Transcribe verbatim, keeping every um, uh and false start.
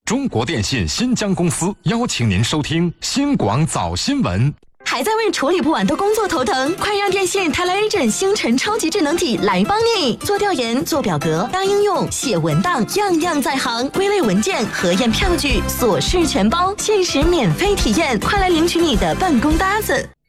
中国电信新疆公司邀请您收听新广早新闻。 还在为处理不完的工作头疼？快让电信 Telegent 星辰超级智能体来帮你！做调研、做表格、当应用、写文档，样样在行。归类文件、核验票据，琐事全包，限时免费体验，快来领取你的办公搭子！